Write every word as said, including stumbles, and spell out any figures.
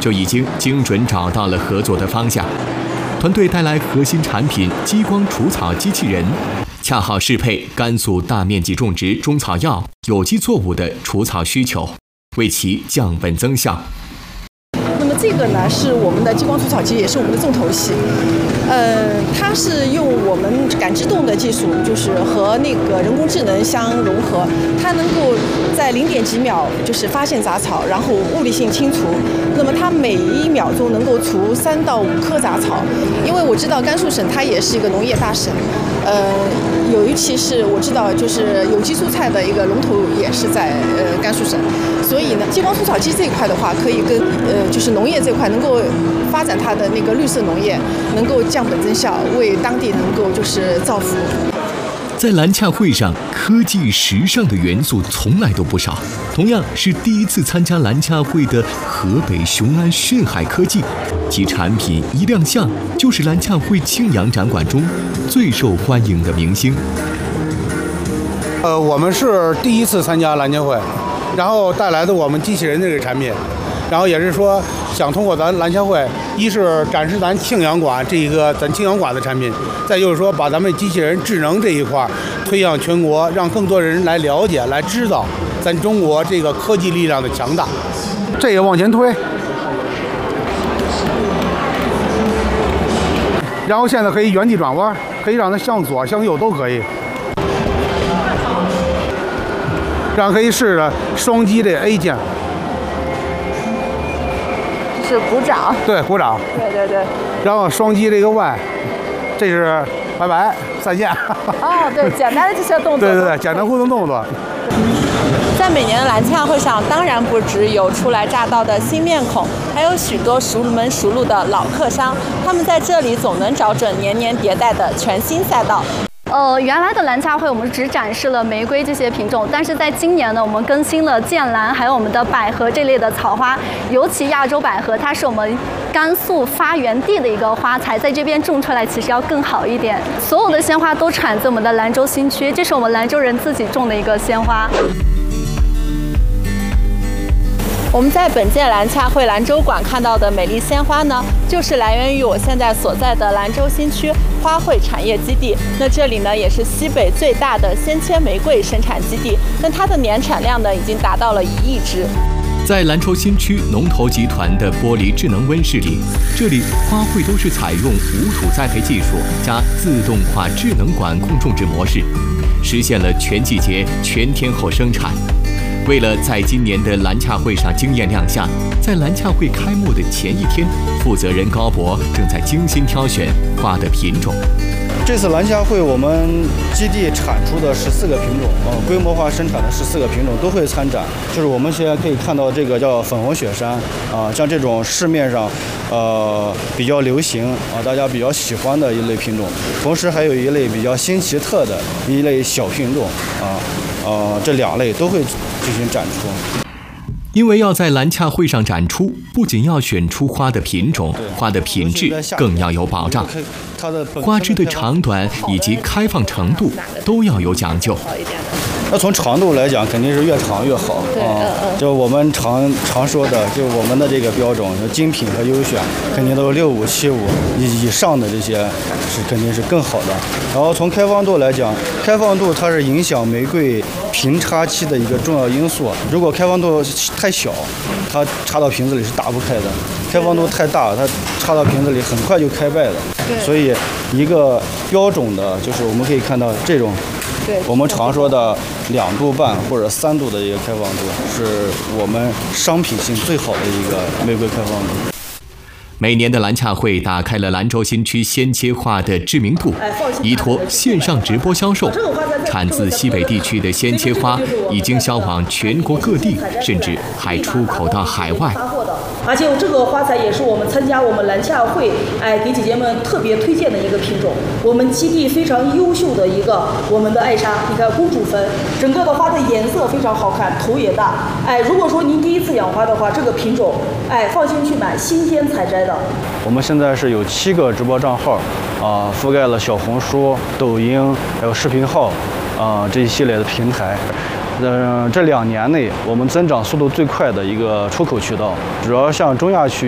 就已经精准找到了合作的方向。团队带来核心产品激光除草机器人，恰好适配甘肃大面积种植中草药、有机作物的除草需求，为其降本增效。 那么这个呢，是我们的激光除草机，也是我们的重头戏。呃，它是用我们感知动的技术，就是和那个人工智能相融合，它能够在零点几秒就是发现杂草，然后物理性清除。那么它每一秒钟能够除三到五棵杂草。因为我知道甘肃省它也是一个农业大省，呃，尤其是我知道就是有机蔬菜的一个龙头也是在呃甘肃省，所以呢，激光除草机这一块的话，可以跟呃就是农业这块能够发展它的那个绿色农业，能够降本增效，为当地能够就是造福。 在蓝洽会上，科技时尚的元素从来都不少。同样是第一次参加蓝洽会的河北雄安炫海科技，其产品一亮相就是蓝洽会庆阳展馆中最受欢迎的明星。 呃，我们是第一次参加蓝洽会，然后带来的我们机器人这个产品，然后也是说想通过咱蓝洽会，一是展示咱庆阳馆这一个咱庆阳馆的产品，再就是说把咱们机器人智能这一块推向全国，让更多人来了解、来知道咱中国这个科技力量的强大。这个往前推，然后现在可以原地转弯，可以让它向左、向右都可以。这样可以试着双击这 A 键。 是鼓掌， 对，鼓掌， 对对对， 然后双击这个 Y， 这是拜拜，再见。 哦，对，简单的这些动作， 对对对，简单互动动作。 在每年的蓝洽会上，当然不只有初来乍到的新面孔，还有许多熟门熟路的老客商，他们在这里总能找准年年迭代的全新赛道。 呃，原来的蓝洽会我们只展示了玫瑰这些品种，但是在今年呢，我们更新了剑兰，还有我们的百合这类的草花。尤其亚洲百合，它是我们甘肃发源地的一个花材，在这边种出来其实要更好一点。所有的鲜花都产自我们的兰州新区，这是我们兰州人自己种的一个鲜花。 我们在本届蓝洽会兰州馆看到的美丽鲜花呢，就是来源于我现在所在的兰州新区花卉产业基地。那这里呢，也是西北最大的鲜切玫瑰生产基地。那它的年产量呢，已经达到了一亿只。 在兰州新区农投集团的玻璃智能温室里，这里花卉都是采用无土栽培技术加自动化智能管控种植模式，实现了全季节、全天候生产。为了在今年的蓝洽会上惊艳亮相，在蓝洽会开幕的前一天，负责人高博正在精心挑选花的品种。 这次蓝洽会我们基地产出的十四个品种，呃，规模化生产的十四个品种都会参展。就是我们现在可以看到这个叫粉红雪山，啊、呃，像这种市面上，呃，比较流行啊、呃，大家比较喜欢的一类品种。同时还有一类比较新奇特的一类小品种，啊、呃，呃，这两类都会进行展出。 因为要在蓝洽会上展出，不仅要选出花的品种，花的品质更要有保障，花枝的长短以及开放程度都要有讲究。 那从长度来讲，肯定是越长越好啊。就我们常常说的，就我们的这个标准，就精品和优选，肯定都是六五七五以以上的这些是肯定是更好的。然后从开放度来讲，开放度它是影响玫瑰瓶插期的一个重要因素。如果开放度太小，它插到瓶子里是打不开的；开放度太大，它插到瓶子里很快就开败了。所以一个标准的，就是我们可以看到这种。我们常说的两度半或者三度的一个开放度，是我们商品性最好的一个玫瑰开放度。 每年的蓝洽会打开了兰州新区鲜切花的知名度，依托线上直播销售，产自西北地区的鲜切花已经销往全国各地，甚至还出口到海外。 而且这个花材也是我们参加我们蓝洽会，哎，给姐姐们特别推荐的一个品种。我们基地非常优秀的一个我们的艾莎，你看公主坟，整个的花的颜色非常好看，头也大。哎，如果说您第一次养花的话，这个品种，哎，放心去买，新鲜采摘的。 我们现在是有七个直播账号，啊、呃，覆盖了小红书、抖音，还有视频号，啊、呃，这一系列的平台。嗯、呃，这两年内我们增长速度最快的一个出口渠道，主要像中亚区。